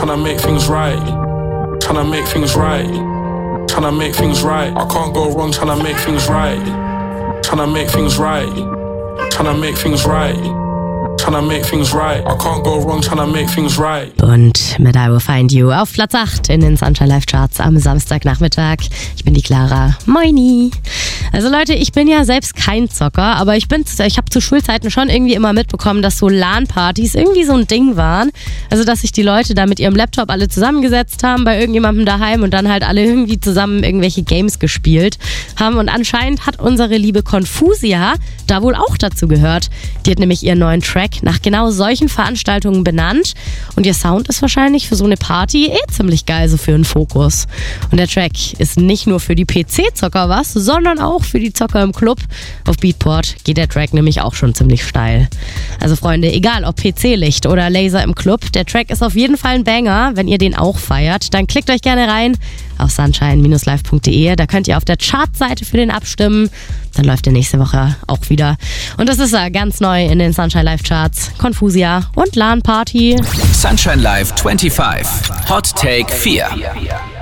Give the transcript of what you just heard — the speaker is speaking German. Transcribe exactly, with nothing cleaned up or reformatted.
tryna make things right, tryna make things right, tryna make things right. I can't go wrong, tryna make things right, tryna make things right, tryna make things right, tryna make things right. I can't go wrong, tryna make things right. Und mit I Will Find You auf Platz acht in den Sunshine Live Charts am Samstagnachmittag. Ich bin die Clara. Moini. Also Leute, ich bin ja selbst kein Zocker, aber ich bin, ich habe zu Schulzeiten schon irgendwie immer mitbekommen, dass so LAN-Partys irgendwie so ein Ding waren. Also dass sich die Leute da mit ihrem Laptop alle zusammengesetzt haben bei irgendjemandem daheim und dann halt alle irgendwie zusammen irgendwelche Games gespielt haben. Und anscheinend hat unsere liebe Confusia da wohl auch dazu gehört. Die hat nämlich ihren neuen Track nach genau solchen Veranstaltungen benannt. Und ihr Sound ist wahrscheinlich für so eine Party eh ziemlich geil, so für einen Fokus. Und der Track ist nicht nur für die P C-Zocker was, sondern auch für die Zocker im Club. Auf Beatport geht der Track nämlich auch schon ziemlich steil. Also Freunde, egal ob P C-Licht oder Laser im Club, der Track ist auf jeden Fall ein Banger. Wenn ihr den auch feiert, dann klickt euch gerne rein auf sunshine Bindestrich live Punkt de. Da könnt ihr auf der Chartseite für den abstimmen. Dann läuft der nächste Woche auch wieder. Und das ist ja ganz neu in den Sunshine Live Charts. Confusia und LAN Party. Sunshine Live fünfundzwanzig. Hot Take vier.